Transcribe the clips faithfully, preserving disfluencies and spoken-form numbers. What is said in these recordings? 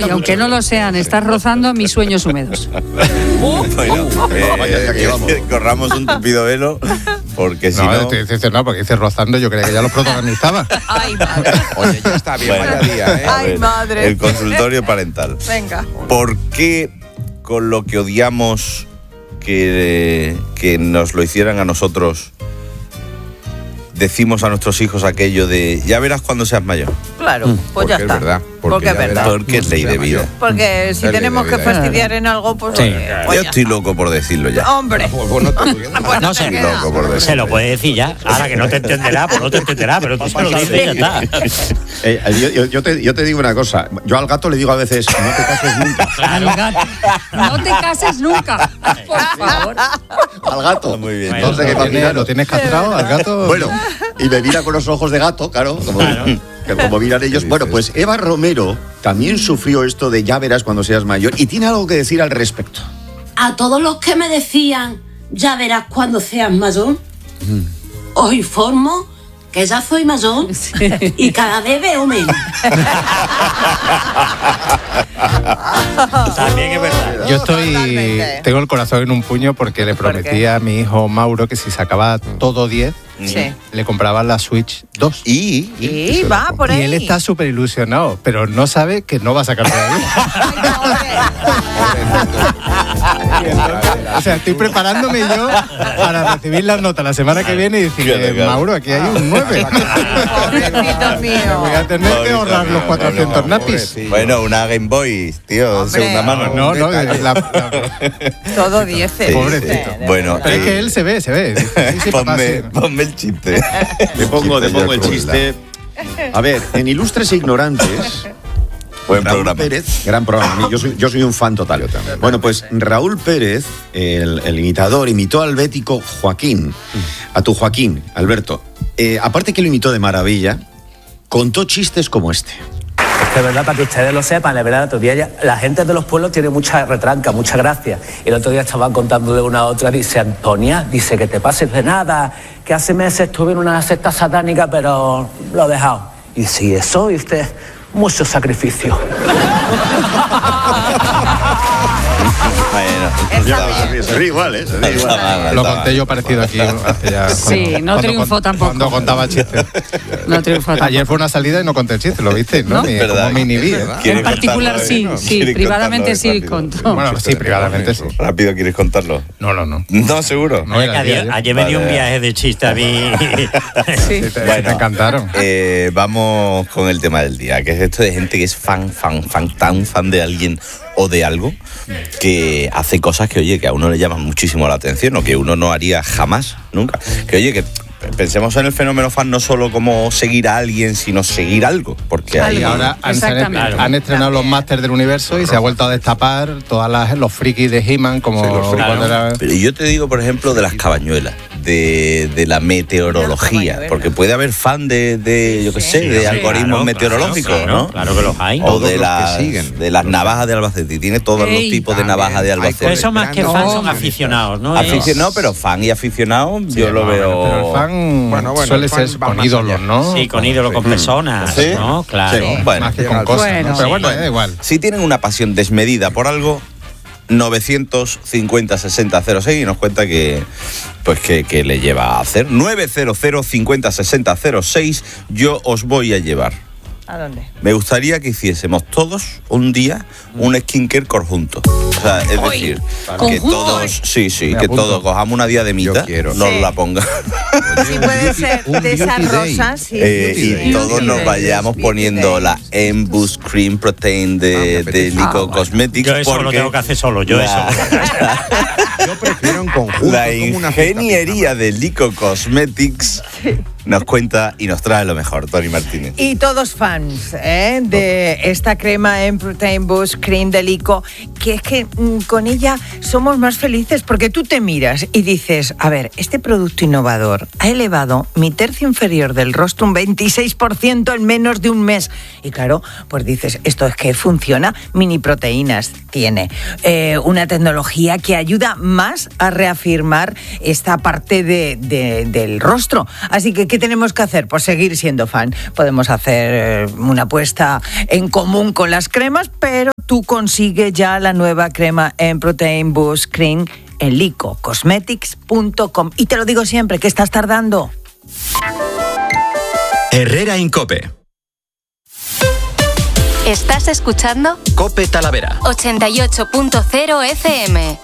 Y aunque no lo sean, estás rozando mis sueños húmedos. Bueno, eh, corramos un tupido velo, porque si no... no... estoy decepcionado porque dice rozando, yo creía que ya los protagonizaba. Ay, madre. Oye, ya está bien, Bueno. vaya día, ¿eh? Ay, ver, madre. El consultorio parental. Venga. ¿Por qué con lo que odiamos que, que nos lo hicieran a nosotros, decimos a nuestros hijos aquello de ya verás cuando seas mayor? Claro, pues Porque ya es está. verdad, porque Porque ya es verdad. verás. Porque es ley de vida. Porque si Es ley tenemos de que vida, ¿eh? fastidiar en algo, pues, Sí. oye, Yo pues ya estoy está. loco por decirlo ya. Hombre. Pues, pues no te lo quedas. Pues No sé. te Estoy queda. loco por decirlo. Se lo puede decir ya. Ahora que no te entenderá, pues no te entenderá, pero tú se lo dices y ya está. Eh, yo, yo- yo te, yo te digo una cosa. Yo al gato le digo a veces, no te cases nunca. Al gato. No te cases nunca, por favor. Al gato. Muy bien. Bueno, No sé qué ¿Lo va a tienes, mirar. ¿Lo tienes castrado al gato? Bueno, y me mira con los ojos de gato, claro, como, que como miran ellos. Bueno, pues Eva Romero también sufrió esto de ya verás cuando seas mayor y tiene algo que decir al respecto. A todos los que me decían, ya verás cuando seas mayor, os informo que ya soy mayor y cada vez veo menos. También es verdad. Yo estoy, Totalmente. tengo el corazón en un puño porque le ¿Por prometí qué? a mi hijo Mauro que si sacaba todo diez, Sí. le compraba la Switch dos. Y, Y va por ahí. Y él está súper ilusionado, pero no sabe que no va a sacar todavía. O sea, estoy preparándome yo para recibir las notas la semana que viene y decirle, Claro, claro. Mauro, aquí hay un nueve. Pobrecito mío. Voy a tener que Pobrecito ahorrar mío, los cuatrocientos no, napis. pobrecillo. bueno, una Game Boy, tío, Hombre. segunda mano. No, no, la- la- Todo dieces. Pobrecito. dice, Bueno, pero es eh, que él se ve, se ve. Dice, sí, sí, papá, ponme, sí. ponme el chiste. Te pongo, te Chiste pongo el ya chiste. A ver, en Ilustres e Ignorantes, Buen Raúl programa. Pérez, gran programa. Yo soy, yo soy un fan total. Bueno, pues Raúl Pérez, el, el imitador, imitó al bético Joaquín, a tu Joaquín, Alberto. Eh, aparte que lo imitó de maravilla, contó chistes como este. De verdad, para que ustedes lo sepan, la verdad, el otro día ya- la gente de los pueblos tiene mucha retranca, mucha gracia. El otro día estaban contándole una a otra, dice, Antonia, dice que te pases de nada, que hace meses estuve en una secta satánica, pero lo he dejado. Y dice, ¿y eso? Y usted, mucho sacrificio. Bueno, Está bien. Se ríe igual, ¿eh? Se ríe está igual. mal, Lo está conté mal. yo parecido aquí hace ya. Sí, cuando- no cuando triunfó con- tampoco. Cuando contaba chistes. No triunfó tampoco. Ayer fue una salida y no conté el chiste, lo viste, ¿no? ¿No? Ni ¿Verdad? como mini vi. ¿Quieres En particular contarlo, sí, eh? sí, ¿Quieres privadamente contarlo, sí rápido? contó. Bueno, sí, privadamente sí. Rápido, ¿quieres contarlo? No, no, no. No, seguro. No era Ayer, ayer. ayer me dio un Vale. viaje de chiste a mí. Sí. Sí, te, Bueno, te encantaron. Eh, vamos con el tema del día, que es esto de gente que es fan, fan, fan, tan fan de alguien o de algo, que hace cosas que, oye, que a uno le llaman muchísimo la atención o que uno no haría jamás, nunca. Que, oye, que pensemos en el fenómeno fan no solo como seguir a alguien, sino seguir algo, porque hay... Y ahora han, Exactamente. han estrenado los Masters del Universo y se ha vuelto a destapar todas las los frikis de He-Man como Sí, los frikis. cuando era... Pero yo te digo, por ejemplo, de las cabañuelas, de, de la meteorología, cabañuelas. porque puede haber fan de, de yo qué sé, Sí, de sí, algoritmos claro, meteorológicos, claro, ¿no? Claro que los hay. O Todos de los que las, siguen. de las navajas de Albacete, y tiene todos Ey. los tipos de También navajas de hay Albacete. Pero eso más que No, fans son no, aficionados, ¿no? Aficionado, pero fan y aficionado, yo lo No, veo... Pero el fan Bueno, bueno, suele el fan ser va con más ídolos, allá. ¿no? Sí, con ídolo, con personas, ¿Sí? ¿no? Claro. Sí, bueno. Más que con cosas, Bueno, ¿no? Pero bueno, Bueno, da igual. Si tienen una pasión desmedida por algo, novecientos cincuenta sesenta cero seis y nos cuenta que pues que, que le lleva a hacer. novecientos cincuenta sesenta cero seis, yo os voy a llevar. ¿A dónde? Me gustaría que hiciésemos todos un día un skincare conjunto. O sea, es Uy, decir, que ¿conjunto? todos, sí, sí, Me que apunto. todos cojamos una diademita, Yo quiero. nos Sí. la pongan Sí, puede ser un de esas beauty day. rosas. Sí, eh, beauty y day. todos Beauty nos day. vayamos Beauty poniendo day. la Embus Cream Protein Ah, me de, de apetece. Lico Ah, bueno. Cosmetics. Yo eso lo porque tengo que hacer solo, yo la- eso. Yo prefiero en conjunto. La como una fiesta ingeniería de Lico Cosmetics nos cuenta y nos trae lo mejor, Tony Martínez. Y todos fans ¿eh? de esta crema en Protein Boost Cream de Lico, que es que mm, con ella somos más felices porque tú te miras y dices, a ver, este producto innovador ha elevado mi tercio inferior del rostro un veintiséis por ciento en menos de un mes. Y claro, pues dices, esto es que funciona, mini proteínas tiene, eh, una tecnología que ayuda más a reafirmar esta parte de, de- del rostro. Así que, ¿qué tenemos que hacer? Pues seguir siendo fan. Podemos hacer una apuesta en común con las cremas, pero tú consigues ya la nueva crema en Protein Boost Cream en lico cosmetics punto com. Y te lo digo siempre, ¿qué estás tardando? Herrera Incope. ¿Estás escuchando? Cope Talavera. ochenta y ocho punto cero F M.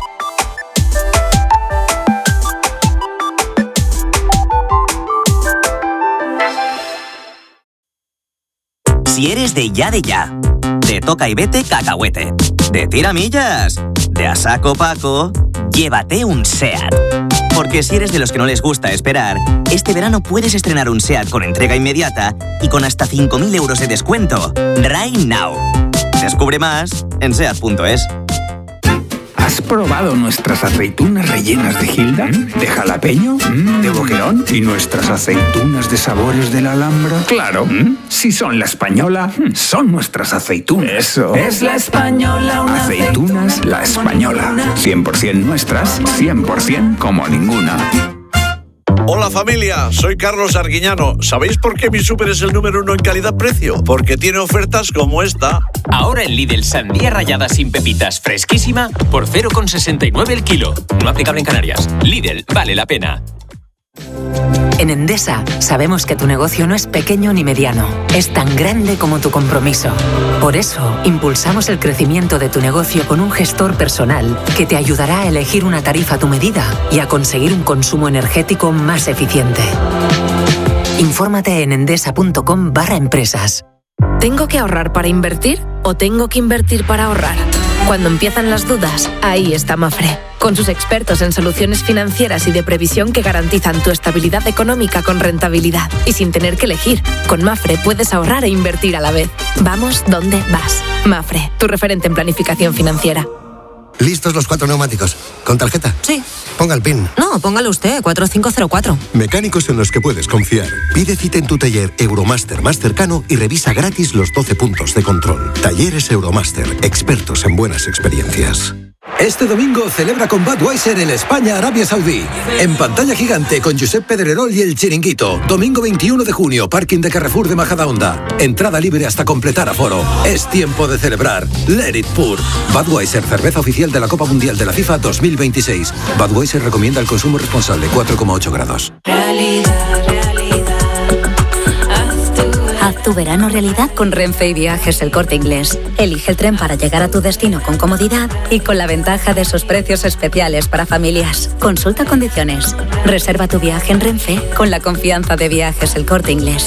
Si eres de ya de ya, de toca y vete cacahuete, de tiramillas, de a saco Paco, llévate un SEAT. Porque si eres de los que no les gusta esperar, este verano puedes estrenar un SEAT con entrega inmediata y con hasta cinco mil euros de descuento. Right now. Descubre más en seat punto es. ¿Has probado nuestras aceitunas rellenas de Gilda? ¿De jalapeño? ¿De boquerón? ¿Y nuestras aceitunas de sabores de la Alhambra? Claro, si son la española, son nuestras aceitunas. Eso. Es la española, una Aceitunas La Española. cien por ciento nuestras, cien por ciento como ninguna. Hola familia, soy Carlos Arguiñano. ¿Sabéis por qué mi súper es el número uno en calidad-precio? Porque tiene ofertas como esta. Ahora en Lidl, sandía rallada sin pepitas fresquísima por cero coma sesenta y nueve el kilo. No aplicable en Canarias. Lidl, vale la pena. En Endesa sabemos que tu negocio no es pequeño ni mediano, es tan grande como tu compromiso. Por eso, impulsamos el crecimiento de tu negocio con un gestor personal que te ayudará a elegir una tarifa a tu medida y a conseguir un consumo energético más eficiente. Infórmate en endesa punto com barra empresas. ¿Tengo que ahorrar para invertir o tengo que invertir para ahorrar? Cuando empiezan las dudas, ahí está Mafre, con sus expertos en soluciones financieras y de previsión que garantizan tu estabilidad económica con rentabilidad y sin tener que elegir. Con Mafre puedes ahorrar e invertir a la vez. Vamos donde vas. Mafre, tu referente en planificación financiera. ¿Listos los cuatro neumáticos? ¿Con tarjeta? Sí. Ponga el PIN. No, póngalo usted, cuatro cinco cero cuatro. Mecánicos en los que puedes confiar. Pide cita en tu taller Euromaster más cercano y revisa gratis los doce puntos de control. Talleres Euromaster, expertos en buenas experiencias. Este domingo celebra con Budweiser el España-Arabia Saudí. En pantalla gigante con Josep Pedrerol y El Chiringuito. Domingo veintiuno de junio, parking de Carrefour de Majadahonda. Entrada libre hasta completar aforo. Es tiempo de celebrar. Let it pour. Budweiser, cerveza oficial de la Copa Mundial de la FIFA dos mil veintiséis. Budweiser recomienda el consumo responsable, cuatro coma ocho grados. Realidad, realidad. Haz tu verano realidad con Renfe y Viajes El Corte Inglés. Elige el tren para llegar a tu destino con comodidad y con la ventaja de sus precios especiales para familias. Consulta condiciones. Reserva tu viaje en Renfe con la confianza de Viajes El Corte Inglés.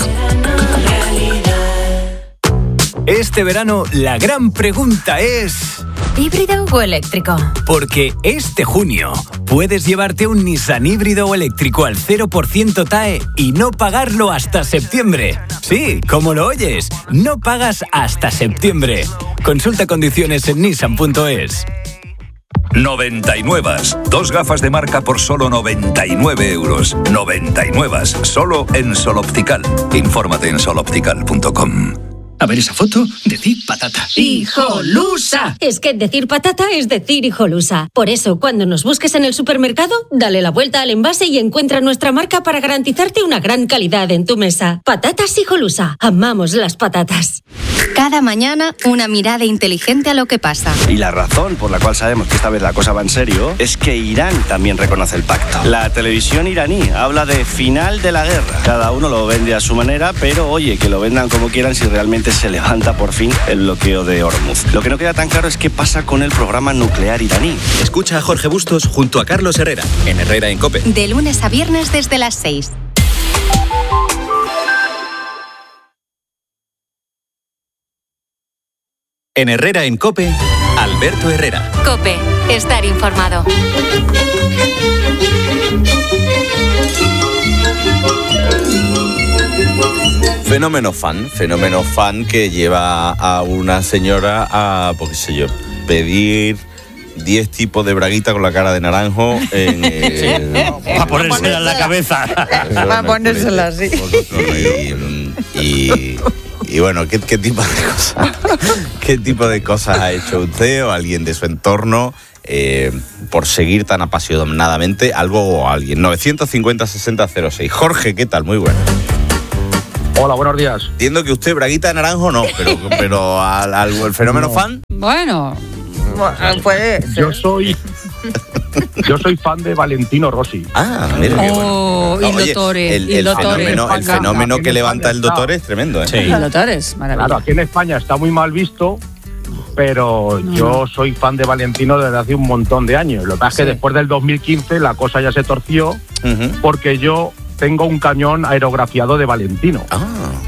Este verano la gran pregunta es... ¿híbrido o eléctrico? Porque este junio puedes llevarte un Nissan híbrido o eléctrico al cero por ciento T A E y no pagarlo hasta septiembre. Sí, como lo oyes, no pagas hasta septiembre. Consulta condiciones en nissan punto es. noventa y nueve. Dos gafas de marca por solo noventa y nueve euros. noventa y nueve. Solo en Sol Optical. Infórmate en sol optical punto com. A ver esa foto, decir patata. ¡Hijolusa! Es que decir patata es decir hijolusa. Por eso, cuando nos busques en el supermercado, dale la vuelta al envase y encuentra nuestra marca para garantizarte una gran calidad en tu mesa. Patatas Hijolusa. Amamos las patatas. Cada mañana, una mirada inteligente a lo que pasa. Y la razón por la cual sabemos que esta vez la cosa va en serio es que Irán también reconoce el pacto. La televisión iraní habla de final de la guerra. Cada uno lo vende a su manera, pero oye, que lo vendan como quieran si realmente se levanta por fin el bloqueo de Hormuz. Lo que no queda tan claro es qué pasa con el programa nuclear iraní. Escucha a Jorge Bustos junto a Carlos Herrera, en Herrera en COPE. De lunes a viernes desde las seis. En Herrera en COPE, Alberto Herrera. COPE, estar informado. Fenómeno fan, fenómeno fan que lleva a una señora a, pues qué sé yo, pedir diez tipos de braguita con la cara de naranjo en, eh, para ponérsela en la cabeza. Para ponérsela así. Y, y, y bueno, ¿qué, qué tipo de cosas, qué tipo de cosas ha hecho usted o alguien de su entorno eh, por seguir tan apasionadamente algo o alguien. novecientos cincuenta sesenta cero seis. Jorge, ¿qué tal? Muy bueno. Hola, buenos días. Entiendo que usted, braguita de naranjo, no, pero, pero al, al el fenómeno no. fan. Bueno, puede ser. Yo soy... Yo soy fan de Valentino Rossi. Ah, mira qué bueno. Oh, y Oye, Dottore, el, y el Dottore. fenómeno, el fenómeno que levanta el Dottore es tremendo, ¿eh? Sí. El Dottore es maravilloso. Claro, aquí en España está muy mal visto, pero no. yo soy fan de Valentino desde hace un montón de años. Lo que pasa es sí. que después del dos mil quince la cosa ya se torció, uh-huh. porque yo tengo un camión aerografiado de Valentino. Ah.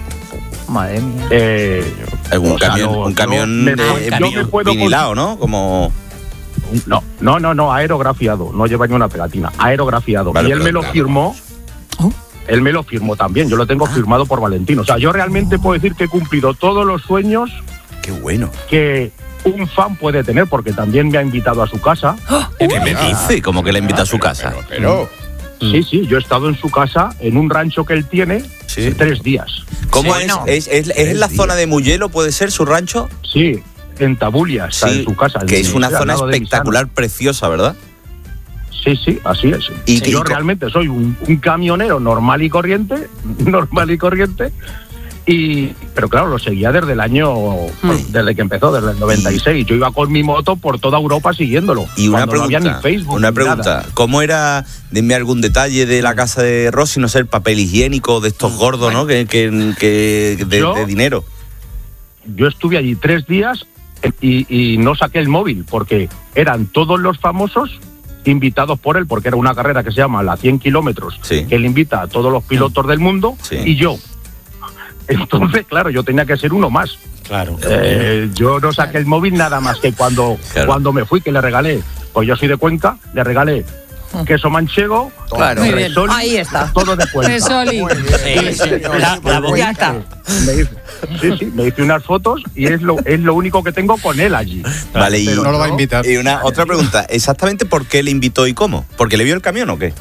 Madre mía. Eh, un, camión, no, un camión me, de vinilado, ¿no? Como... No, no, no, no, aerografiado. No lleva ni una pegatina. Aerografiado. Vale, y él me lo claro. firmó. ¿Oh? Él me lo firmó también. Yo lo tengo ah. firmado por Valentino. O sea, yo realmente puedo decir que he cumplido todos los sueños. Qué bueno. Que un fan puede tener, porque también me ha invitado a su casa. ¿Qué uh, me dice? ¿Cómo que le invita a su casa? Pero, pero, pero. Sí, sí, yo he estado en su casa, en un rancho que él tiene, sí. tres días. ¿Cómo sí, es? No. ¿Es, es, es en la zona de Mugello, puede ser, su rancho? Sí, en Tabulia, está sí, en su casa. Que es una zona espectacular, preciosa, ¿verdad? Sí, sí, así es. Y sí, yo realmente soy un, un camionero normal y corriente, normal y corriente, y pero claro, lo seguía desde el año, hmm. desde que empezó, desde el noventa y seis. Yo iba con mi moto por toda Europa siguiéndolo. Y una pregunta, no había ni Facebook, una ni pregunta, nada. ¿Cómo era, dime algún detalle de la casa de Rossi, no sé, el papel higiénico de estos gordos, ¿no? Que, que, que de, yo, de dinero. Yo estuve allí tres días y, y no saqué el móvil, porque eran todos los famosos invitados por él, porque era una carrera que se llama la cien kilómetros, sí. que él invita a todos los pilotos del mundo, sí. y yo. Entonces, claro, yo tenía que ser uno más. Claro. Eh, yo no saqué el móvil nada más que cuando, claro. cuando me fui, que le regalé, pues yo soy de Cuenca, le regalé queso manchego, claro. Resoli, ahí está. todo de Cuenca. Resoli. Sí, sí, la, la ya está. Me hice, sí, sí, me hice unas fotos y es lo, es lo único que tengo con él allí. Vale, y no lo va a invitar. Y una otra pregunta, ¿exactamente por qué le invitó y cómo? ¿Porque le vio el camión o qué?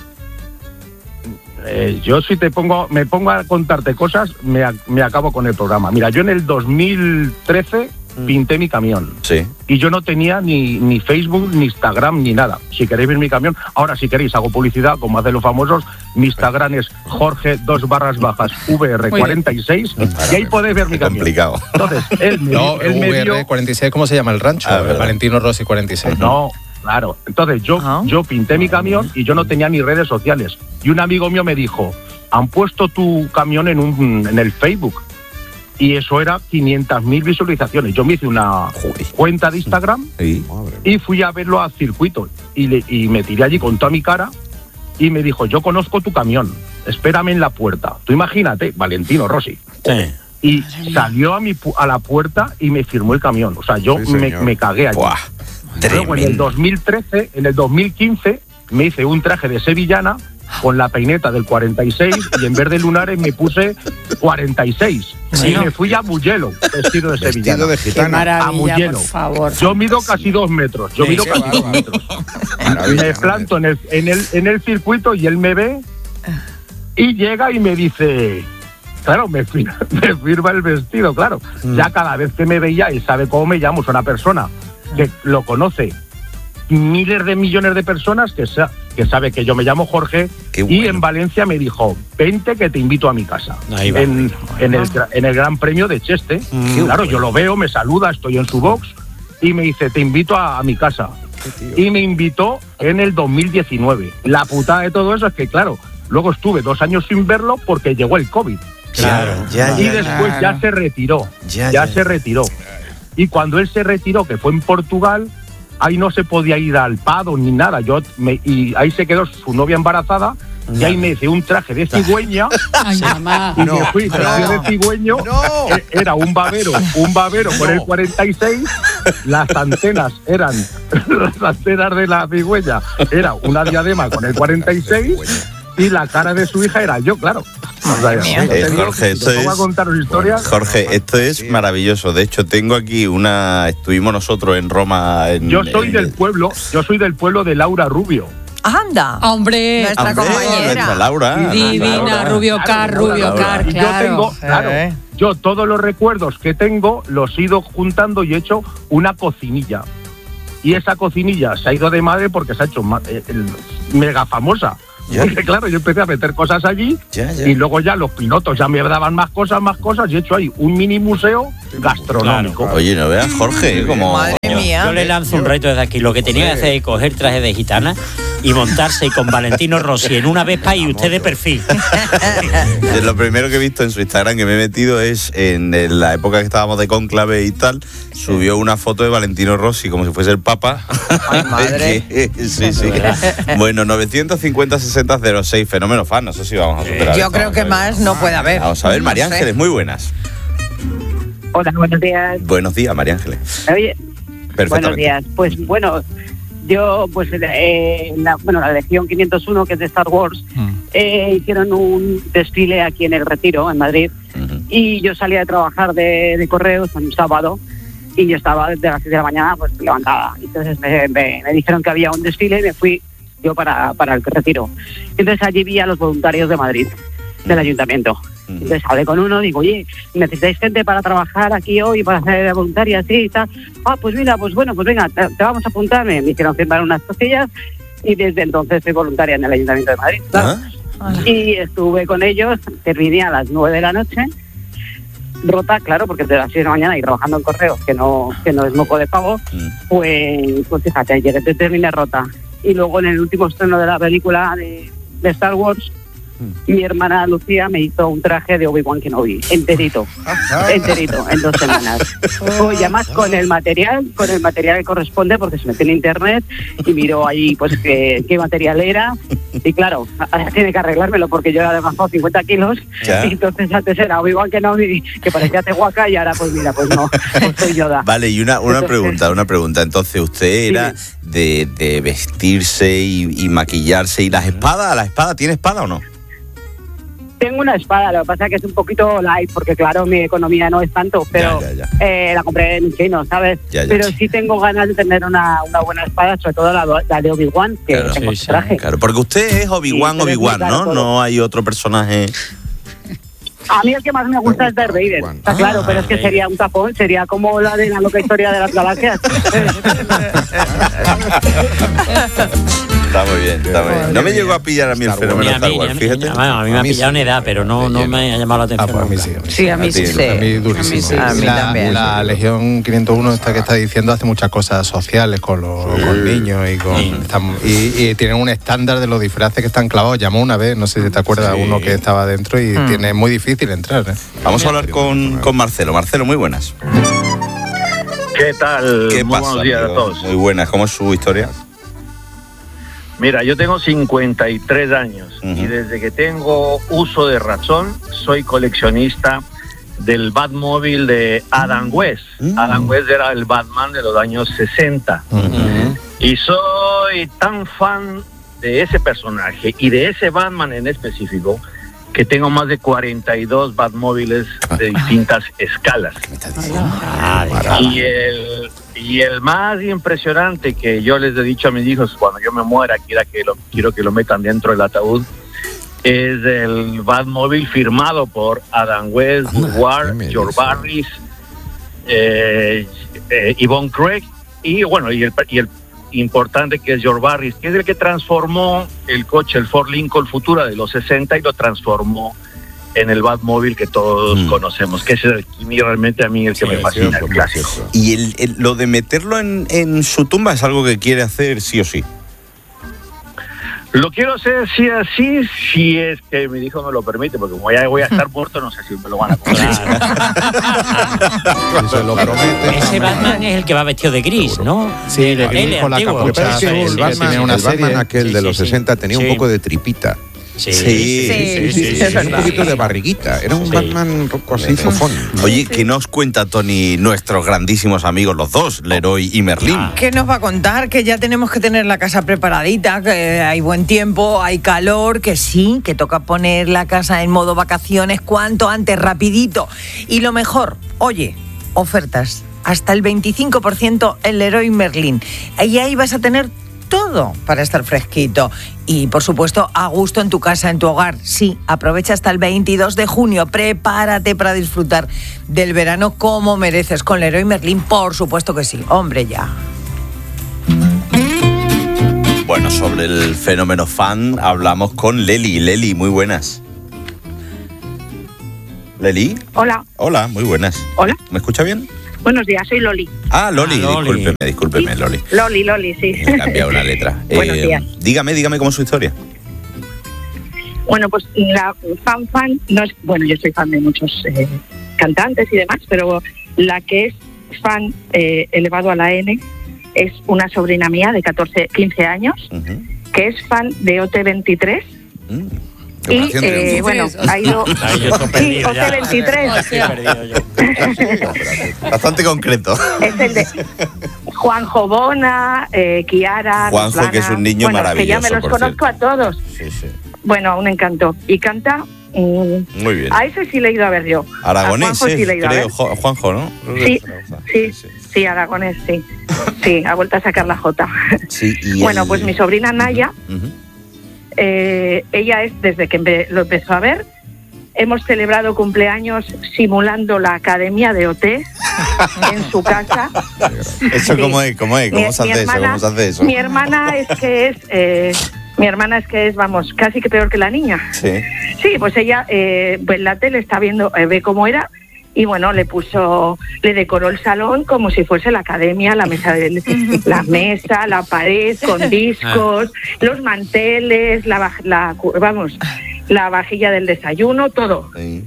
Eh, yo si te pongo, me pongo a contarte cosas, me, me acabo con el programa. Mira, yo en el dos mil trece mm. pinté mi camión. Sí. Y yo no tenía ni, ni Facebook, ni Instagram, ni nada. Si queréis ver mi camión, ahora si queréis hago publicidad, como hacen los famosos. Mi Instagram es Jorge dos barras bajas V R cuarenta y seis y ahí podéis ver mi camión. Complicado. Entonces, él me, no, él me V R dio... cuarenta y seis, ¿cómo se llama el rancho? Ah, Valentino Rossi cuarenta y seis. No, claro. Entonces yo, uh-huh. yo pinté mi camión y yo no tenía ni redes sociales. Y un amigo mío me dijo, han puesto tu camión en, un, en el Facebook. Y eso era quinientas mil visualizaciones. Yo me hice una Joder. cuenta de Instagram sí. y fui a verlo al circuito. Y, le, y me tiré allí con toda mi cara y me dijo, yo conozco tu camión, espérame en la puerta. Tú imagínate, Valentino Rossi. Sí. Y salió a, mi, a la puerta y me firmó el camión. O sea, yo sí, me, me cagué allí. Buah, Luego en el dos mil trece, en el dos mil quince, me hice un traje de sevillana con la peineta del cuarenta y seis y en vez de lunares me puse cuarenta y seis. Sí, y no. me fui a Mugello, vestido de sevillana. Vestido de gitana. A Mugello. Por favor. Yo mido casi dos metros. Yo sí, mido casi dos metros. Y me planto en el, en, el, en el circuito y él me ve y llega y me dice... Claro, me firma, me firma el vestido, claro. Mm. Ya cada vez que me veía, él sabe cómo me llamo, es una persona que lo conoce miles de millones de personas que, sa- que sabe que yo me llamo Jorge. Bueno. Y en Valencia me dijo, vente que te invito a mi casa. Ahí va. En, en, el, en el Gran Premio de Cheste. Mm. Claro, yo lo veo, me saluda, estoy en su box y me dice, te invito a, a mi casa. Y me invitó en el dos mil diecinueve. La putada de todo eso es que, claro, luego estuve dos años sin verlo porque llegó el COVID. Claro, ya, y ya, después claro. ya se retiró, ya, ya, ya se ya. retiró. Y cuando él se retiró, que fue en Portugal, ahí no se podía ir al Pado ni nada. Yo me, y ahí se quedó su novia embarazada y ahí me hice un traje de cigüeña. Ay, mamá. Y no, me fui traje no, de cigüeño. No. Era un babero, un babero no. con el cuarenta y seis. Las antenas eran las antenas de la cigüeña. Era una diadema con el cuarenta y seis. Y la cara de su hija era yo, claro. O sea, eh, Jorge, esto es, a contaros historias. Jorge, esto es maravilloso. De hecho, tengo aquí una... Estuvimos nosotros en Roma... En, yo soy en, del pueblo, yo soy del pueblo de Laura Rubio. ¡Anda! ¡Hombre! Nuestra Hombre, compañera. Nuestra Laura. Divina, Laura. Rubio Car, claro, Rubio Laura. Car, Y claro. yo tengo, claro, Eh. yo todos los recuerdos que tengo los he ido juntando y he hecho una cocinilla. y esa cocinilla se ha ido de madre porque se ha hecho ma- eh, el- mega famosa. Ya. Porque claro, yo empecé a meter cosas allí Ya, ya. y luego ya los pilotos ya me daban más cosas, más cosas y he hecho ahí un mini museo gastronómico. Oye, no veas, Jorge, como... Madre mía. Yo le lanzo un reto desde aquí. Lo que tenía que hacer es coger traje de gitana y montarse con Valentino Rossi en una Vespa y usted de perfil. De lo primero que he visto en su Instagram que me he metido es en la época que estábamos de cónclave y tal, subió una foto de Valentino Rossi como si fuese el Papa. Ay, madre. Sí, sí. Bueno, novecientos cincuenta sesenta cero seis, fenómeno fan, no sé si vamos a superar. Yo esto. creo que más no puede haber. Vamos a ver, María No sé. Ángeles, muy buenas. Hola, buenos días. Buenos días, María Ángeles. Oye, Perfectamente. buenos días. Pues bueno, yo, pues, eh, la, bueno, la Legión quinientos uno, que es de Star Wars, eh, hicieron un desfile aquí en el Retiro, en Madrid, y yo salía de trabajar de, de correos un sábado, y yo estaba desde las seis de la mañana, pues, levantada. Entonces me, me, me dijeron que había un desfile y me fui yo para, para el Retiro. Entonces allí vi a los voluntarios de Madrid, del ayuntamiento. Entonces hablé con uno, digo, oye, ¿necesitáis gente para trabajar aquí hoy, para hacer voluntaria, así y tal? Ah, pues mira, pues bueno, pues venga, te, te vamos a apuntar. Me hicieron firmar unas cosillas y desde entonces soy voluntaria en el Ayuntamiento de Madrid, claro. Y estuve con ellos, terminé a las nueve de la noche, rota, claro, porque desde las seis de la mañana y trabajando en correos, que no que no es moco de pago, pues, pues fíjate, llegué, terminé rota. Y luego en el último estreno de la película de, de Star Wars, mi hermana Lucía me hizo un traje de Obi-Wan Kenobi, enterito, enterito, en dos semanas. Oye, además con el material, con el material que corresponde, porque se metió en internet y miró ahí pues qué, qué material era. Y claro, ahora tiene que arreglármelo porque yo era de más de cincuenta kilos, Ya. y entonces antes era Obi-Wan Kenobi, que parecía Tehuaca, y ahora pues mira, pues no, pues soy Yoda. Vale, y una, una Entonces, pregunta, una pregunta. Entonces, ¿usted era de, de vestirse y, y maquillarse y las espadas? ¿La espada tiene espada o no? Tengo una espada, lo que pasa es que es un poquito light, porque claro, mi economía no es tanto, pero Ya, ya, ya. Eh, la compré en chino, ¿sabes? Ya, ya. Pero sí tengo ganas de tener una, una buena espada, sobre todo la, la de Obi-Wan, que Claro, tengo sí, su traje. Claro, porque usted es Obi-Wan, Sí, pero es muy Obi-Wan, caro ¿no? todo. No hay otro personaje. A mí el que más me gusta es Darth Vader, está claro, pero es que sería un tapón, sería como la de la loca historia de las galaxias. Está muy bien, está muy bien. No me llegó a pillar a mí el fenómeno Ni a Star mí, Wars, ni a mí, fíjate. bueno, a mí me ha pillado una edad, pero no, no me ha llamado la atención. Ah, pues a mí nunca. sí. Sí, a mí sí. A mí durísimo. A mí sí. A mí la, también. la Legión quinientos uno, esta que está diciendo, hace muchas cosas sociales con los con niños y con están- y, y tienen un estándar de los disfraces que están clavados. Llamó una vez, no sé si te acuerdas, Sí. uno que estaba dentro y Mm. tiene es muy difícil entrar. ¿eh? Vamos a hablar con, con Marcelo. Marcelo, muy buenas. ¿Qué tal? ¿Qué Muy pasa, buenos días amigo? a todos. Muy buenas, ¿cómo es su historia? Mira, yo tengo cincuenta y tres años y desde que tengo uso de razón soy coleccionista del Batmóvil de Adam West. Adam West era el Batman de los años sesenta. Y soy tan fan de ese personaje y de ese Batman en específico que tengo más de cuarenta y dos Batmóviles de distintas escalas. Y el, y el más impresionante que yo les he dicho a mis hijos cuando yo me muera, quiera que lo, quiero que lo metan dentro del ataúd, es el Batmóvil firmado por Adam West, Woodward, George Barris, eh, eh, Yvonne Craig y bueno, y el, y el importante que es George Barris, que es el que transformó el coche, el Ford Lincoln Futura de los sesenta y lo transformó en el Batmóvil que todos conocemos, que es el que realmente a mí el que me fascina, el clásico. Y el, el- lo de meterlo en, en su tumba es algo que quiere hacer sí o sí. Lo quiero hacer sí así, si es que mi hijo me lo permite, porque como ya voy a estar muerto, no sé si me lo van a comprar. Se lo promete. Ese Batman es el que va vestido de gris, ¿no? Sí, de de gris con la capucha. Pero es que Sí, el sí, Batman, tiene una el Batman serie. aquel Sí, de sí, los sí. sesenta tenía Sí. un poco de tripita. Sí, sí, sí, sí, sí, un sí. poquito de barriguita. Era un Sí. Batman un poco así fofón. Oye, ¿qué nos cuenta Tony, nuestros grandísimos amigos los dos, Leroy y Merlín? ¿Qué nos va a contar? Que ya tenemos que tener la casa preparadita, que hay buen tiempo, hay calor, que sí, que toca poner la casa en modo vacaciones cuanto antes, rapidito. Y lo mejor, oye, ofertas, hasta el veinticinco por ciento en Leroy Merlin. Y ahí vas a tener todo para estar fresquito. Y, por supuesto, a gusto en tu casa, en tu hogar. Sí, aprovecha hasta el veintidós de junio. Prepárate para disfrutar del verano como mereces con Leroy Merlin. Por supuesto que sí. Hombre, ya. Bueno, sobre el fenómeno fan hablamos con Leli. Leli, muy buenas. ¿Leli? Hola. Hola, muy buenas. Hola. ¿Me escucha bien? Buenos días, soy Loli. Ah, Loli, Ah, Loli. discúlpeme, discúlpeme, ¿Sí? Loli. Loli, Loli, sí. He cambiado una letra. Buenos Eh, días. dígame, dígame cómo es su historia. Bueno, pues la fan fan no es... Bueno, yo soy fan de muchos eh, cantantes y demás, pero la que es fan eh, elevado a la N es una sobrina mía de catorce, quince años, uh-huh. que es fan de O T veintitrés. Mm. Y eh, bueno, ha ido... Sí, O T veintitrés. Bastante concreto. Es el de Juanjo Bona, eh, Kiara... Juanjo, Ruslana. que es un niño bueno, maravilloso, que ya me los conozco cierto. a todos. Sí, sí. Bueno, un encanto. Y canta... Mm, muy bien. A ese sí le he ido a ver yo. Aragonés, sí le he ido creo, a ver. Juanjo, ¿no? Sí, sí, sí, sí, Aragonés, sí. Sí, ha vuelto a sacar la Jota. Sí, y bueno, el... pues mi sobrina Naya, uh-huh. eh, ella es, desde que empe- lo empezó a ver, hemos celebrado cumpleaños simulando la academia de O T en su casa. ¿Eso sí. cómo es? ¿Cómo es? ¿Cómo, mi, se hace hermana, eso? ¿Cómo se hace eso? Mi hermana es que es... Eh, Mi hermana es que es, vamos, casi que peor que la niña. Sí. Sí, pues ella eh, pues la tele está viendo, eh, ve cómo era y bueno, le puso, le decoró el salón como si fuese la academia, la mesa, de, la mesa, la pared con discos, los manteles, la, la vamos, la vajilla del desayuno, todo. Sí.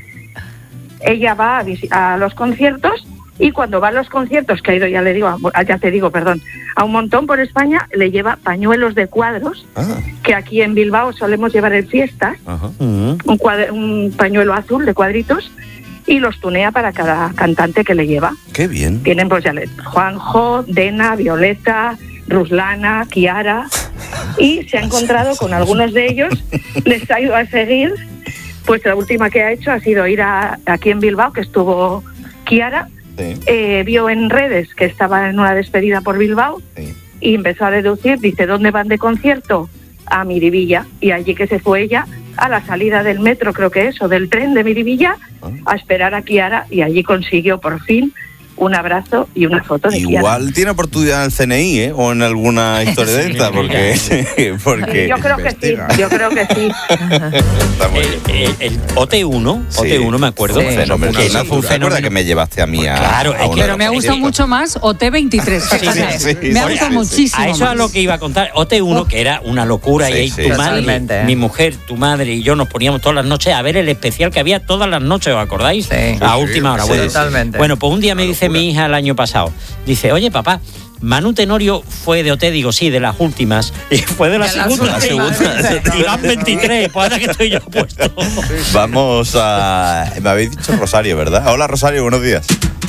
Ella va a, a los conciertos. Y cuando va a los conciertos, que ha ido, ya le digo, ya te digo, perdón, a un montón por España, le lleva pañuelos de cuadros, ah. que aquí en Bilbao solemos llevar en fiestas, uh-huh. un, cuadro, un pañuelo azul de cuadritos, y los tunea para cada cantante que le lleva. ¡Qué bien! Tienen pues ya le, Juanjo, Dena, Violeta, Ruslana, Kiara, y se ha encontrado con algunos de ellos, les ha ido a seguir, pues la última que ha hecho ha sido ir a, aquí en Bilbao, que estuvo Kiara. Sí. Eh, vio en redes que estaba en una despedida por Bilbao sí. y empezó a deducir, dice, ¿dónde van de concierto? A Miribilla. Y allí que se fue ella a la salida del metro, creo que es, o del tren de Miribilla, ah. a esperar a Kiara y allí consiguió por fin un abrazo y una foto de Kiara. Igual tiene oportunidad en el C N I, ¿eh? O en alguna historia de esta, porque... porque yo creo investiga. que sí, yo creo que sí. Está muy bien. El, el, el O T uno, sí. O T uno me acuerdo. Sí. Fenómeno. Que eso fue un fenómeno que me llevaste a mí a... Claro, a pero me ha gustado sí. mucho más O T veintitrés. Sí, sí, sí, me ha gustado sí, muchísimo. A eso más. es lo que iba a contar. O T uno, que era una locura, sí, y ahí sí, tu madre, mi mujer, tu madre y yo nos poníamos todas las noches a ver el especial que había todas las noches, ¿os acordáis? Sí. A última hora. Sí, bueno, totalmente. Bueno, pues un día me dice mi hija el año pasado, dice, oye papá, Manu Tenorio fue de O T, digo, sí, de las últimas. Y fue de la de segunda. La segunda. Y van veintitrés, pues ahora que estoy yo puesto. Vamos a... Me habéis dicho Rosario, ¿verdad? Hola Rosario, buenos días.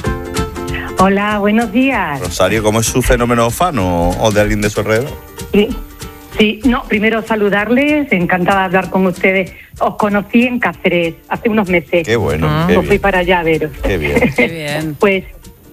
Hola, buenos días. Rosario, ¿cómo es su fenómeno fan o, o de alguien de su alrededor? Sí, sí, no, primero saludarles, encantada de hablar con ustedes. Os conocí en Cáceres hace unos meses. Qué bueno, ah. qué Os fui bien. para allá a veros. Qué bien. Qué bien. Pues...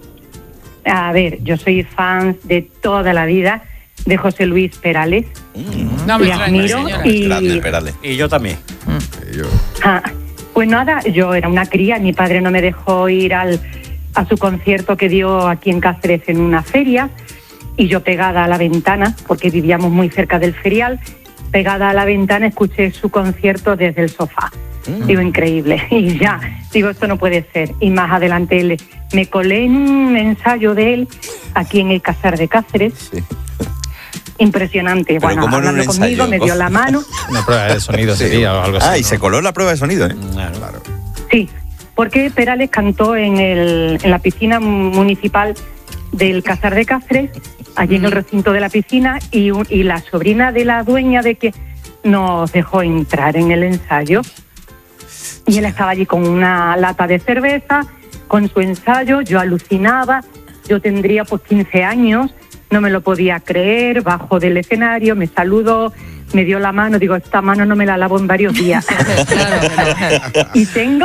A ver, yo soy fan de toda la vida de José Luis Perales. Mm. No me Le admiro y... Grande Perales. Y yo también. Mm. Yo. Ah, pues nada, yo era una cría, mi padre no me dejó ir al, a su concierto que dio aquí en Cáceres en una feria, y yo pegada a la ventana, porque vivíamos muy cerca del ferial, pegada a la ventana escuché su concierto desde el sofá. Mm. Digo, increíble. Y ya, digo, esto no puede ser. Y más adelante le, me colé en un ensayo de él aquí en el Casar de Cáceres. Sí. Impresionante. Pero bueno, hablando conmigo, me dio la mano. Una prueba de sonido sí. sería o algo así. Ah, y ¿no? se coló la prueba de sonido, ¿eh? Claro, claro. Sí, porque Perales cantó en, el, en la piscina municipal del Casar de Cáceres, allí en el recinto de la piscina, y, y la sobrina de la dueña de que nos dejó entrar en el ensayo. Y él estaba allí con una lata de cerveza, con su ensayo, yo alucinaba, yo tendría pues quince años, no me lo podía creer, bajo del escenario, me saludó, me dio la mano, digo, esta mano no me la lavo en varios días. Y tengo,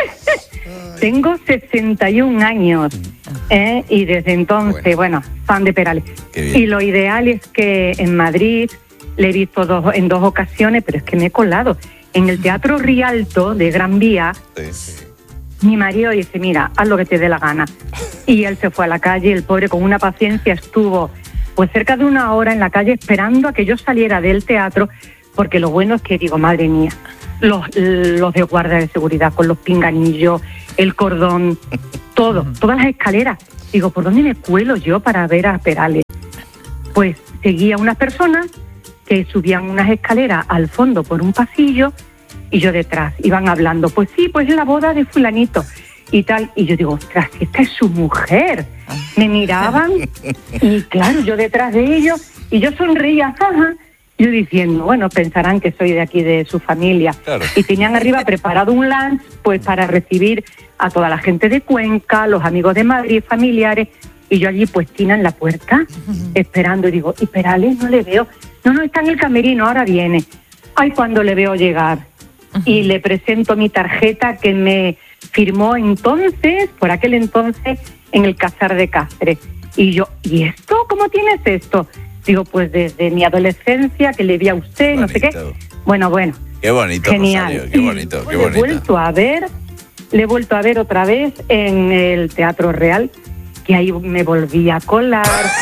tengo sesenta y un años, ¿eh? Y desde entonces, bueno, fan de Perales. Y lo ideal es que en Madrid le he visto dos, en dos ocasiones, pero es que me he colado. En el Teatro Rialto de Gran Vía, sí, sí. Mi marido dice, mira, haz lo que te dé la gana. Y él se fue a la calle, el pobre con una paciencia estuvo pues cerca de una hora en la calle esperando a que yo saliera del teatro, porque lo bueno es que digo, madre mía, los, los de guardia de seguridad con los pinganillos, el cordón, todo, todas las escaleras. Digo, ¿por dónde me cuelo yo para ver a Perales? Pues seguía unas personas que subían unas escaleras al fondo por un pasillo y yo detrás. Iban hablando, pues sí, pues es la boda de fulanito y tal. Y yo digo, ostras, esta es su mujer. Me miraban y claro, yo detrás de ellos y yo sonreía, jaja. Yo diciendo, bueno, pensarán que soy de aquí, de su familia. Claro. Y tenían arriba preparado un lunch, pues para recibir a toda la gente de Cuenca, los amigos de Madrid, familiares, y yo allí puestina en la puerta, uh-huh. esperando, y digo, ¿y Perales? No le veo. No, no, está en el camerino, ahora viene. Ay, cuando le veo llegar. Uh-huh. Y le presento mi tarjeta que me firmó entonces, por aquel entonces, en el Casar de Cáceres. Y yo, ¿y esto? ¿Cómo tienes esto? Digo, pues desde mi adolescencia, que le vi a usted, bonito. No sé qué. Bueno, bueno. Qué bonito, genial. Rosario, qué bonito, qué bonito. Le he vuelto a ver, le he vuelto a ver otra vez en el Teatro Real, que ahí me volví a colar.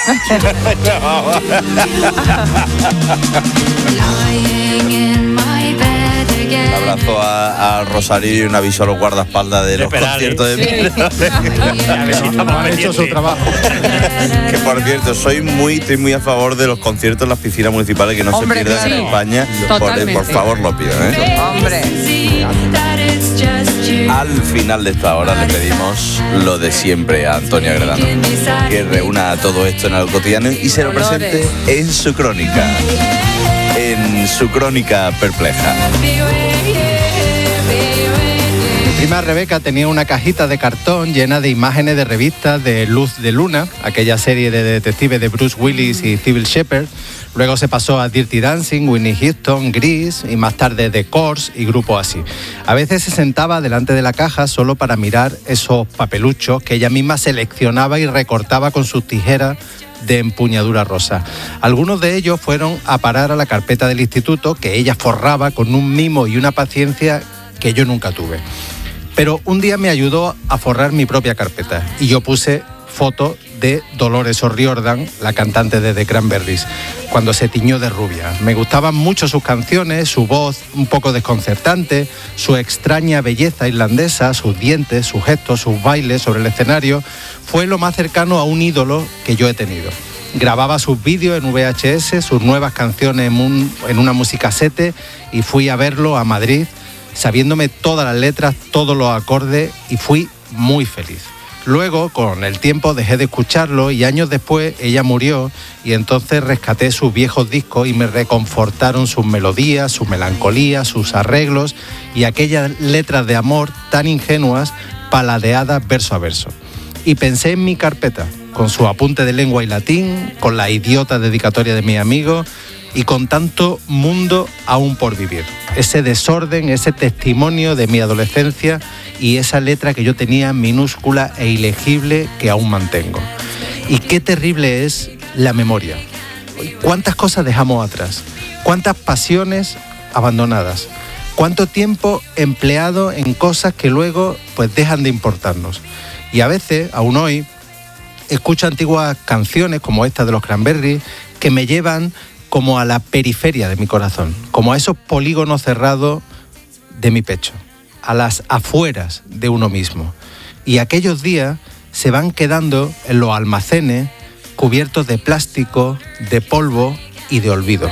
Un abrazo a, a Rosario y un aviso a los guardaespaldas de, de los Perales. Conciertos de sí. Han hecho su trabajo. Que por cierto, soy muy, estoy muy a favor de los conciertos en las piscinas municipales, que no Hombre, se pierdan sí. en España. Por, por favor, lo pido, ¿eh? Sí. Hombre. Al final de esta hora le pedimos lo de siempre a Antonio Agredano, que reúna todo esto en algo cotidiano y se lo presente en su crónica. En su crónica perpleja. Mi prima Rebeca tenía una cajita de cartón llena de imágenes de revistas de Luz de Luna, aquella serie de detectives de Bruce Willis y Cybill Shepherd. Luego se pasó a Dirty Dancing, Whitney Houston, Grease y más tarde The Course y grupo así. A veces se sentaba delante de la caja solo para mirar esos papeluchos que ella misma seleccionaba y recortaba con sus tijeras de empuñadura rosa. Algunos de ellos fueron a parar a la carpeta del instituto, que ella forraba con un mimo y una paciencia que yo nunca tuve. Pero un día me ayudó a forrar mi propia carpeta y yo puse foto de Dolores O'Riordan, la cantante de The Cranberries, cuando se tiñó de rubia. Me gustaban mucho sus canciones, su voz un poco desconcertante, su extraña belleza irlandesa, sus dientes, sus gestos, sus bailes sobre el escenario. Fue lo más cercano a un ídolo que yo he tenido. Grababa sus vídeos en V H S, sus nuevas canciones en, un, en una musicasete y fui a verlo a Madrid, sabiéndome todas las letras, todos los acordes y fui muy feliz. Luego, con el tiempo, dejé de escucharlo y años después ella murió y entonces rescaté sus viejos discos y me reconfortaron sus melodías, su melancolía, sus arreglos y aquellas letras de amor tan ingenuas, paladeadas verso a verso. Y pensé en mi carpeta, con su apunte de lengua y latín, con la idiota dedicatoria de mi amigo y con tanto mundo aún por vivir. Ese desorden, ese testimonio de mi adolescencia y esa letra que yo tenía minúscula e ilegible que aún mantengo. Y qué terrible es la memoria. ¿Cuántas cosas dejamos atrás? ¿Cuántas pasiones abandonadas? ¿Cuánto tiempo empleado en cosas que luego pues dejan de importarnos? Y a veces, aún hoy, escucho antiguas canciones como esta de los Cranberries que me llevan como a la periferia de mi corazón, como a esos polígonos cerrados de mi pecho, a las afueras de uno mismo. Y aquellos días se van quedando en los almacenes cubiertos de plástico, de polvo y de olvido.